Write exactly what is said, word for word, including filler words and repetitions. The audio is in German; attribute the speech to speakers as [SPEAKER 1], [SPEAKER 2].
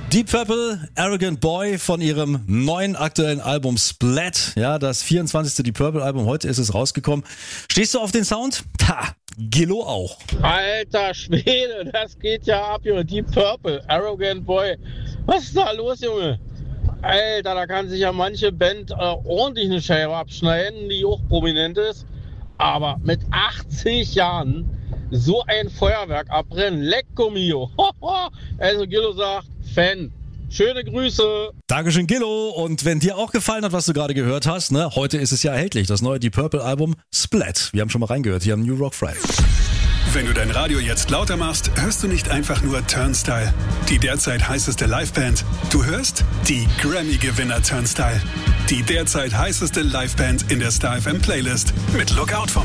[SPEAKER 1] Deep Purple, Arrogant Boy von ihrem neuen aktuellen Album Splat. Ja, das vierundzwanzigste Deep Purple Album, heute ist es rausgekommen. Stehst du auf den Sound? Ha, Gillo auch.
[SPEAKER 2] Alter Schwede, das geht ja ab, Junge. Deep Purple, Arrogant Boy. Was ist da los, Junge? Alter, da kann sich ja manche Band äh, ordentlich eine Scheibe abschneiden, die auch prominent ist. Aber mit achtzig Jahren so ein Feuerwerk abbrennen, lecco mio. Also Gillo sagt, Fan. Schöne Grüße.
[SPEAKER 1] Dankeschön, Gillo. Und wenn dir auch gefallen hat, was du gerade gehört hast, ne, heute ist es ja erhältlich, das neue Deep Purple Album Splat. Wir haben schon mal reingehört hier am New Rock Friday.
[SPEAKER 3] Wenn du dein Radio jetzt lauter machst, hörst du nicht einfach nur Turnstile, die derzeit heißeste Liveband. Du hörst die Grammy-Gewinner Turnstile, die derzeit heißeste Liveband in der Star F M Playlist mit Lookout vom